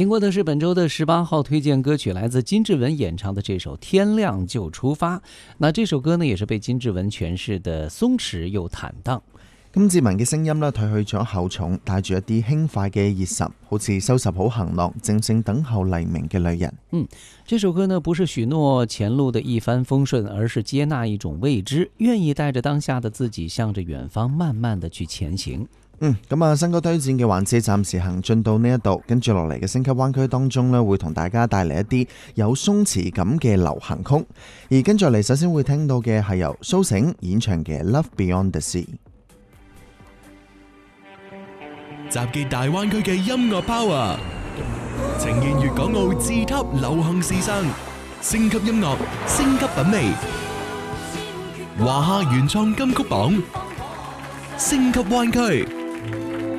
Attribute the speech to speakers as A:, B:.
A: 听过的是本周的18号推荐歌曲，来自金志文演唱的这首《天亮就出發》。那這首歌呢，也是被金志文詮釋的鬆弛又坦蕩。
B: 金志文嘅聲音咧，褪去咗厚重，帶住一啲輕快嘅熱忱，好似收拾好行囊，靜靜等候黎明嘅女人。
A: 這首歌呢，不是許諾前路的一帆風順，而是接納一種未知，願意帶着當下的自己，向着遠方慢慢的去前行。
B: 咁新歌推薦嘅環節暫時行進到呢一度，跟住落嚟嘅星級灣區當中咧，會同大家帶嚟一啲有鬆弛感嘅流行曲。而跟住落嚟，首先會聽到嘅係由蘇醒演唱嘅《Love Beyond the Sea》。
C: 集結大灣區嘅音樂 power， 呈現粵港澳自級流行時尚，升級音樂，升級品味。華夏原創金曲榜，升級灣區。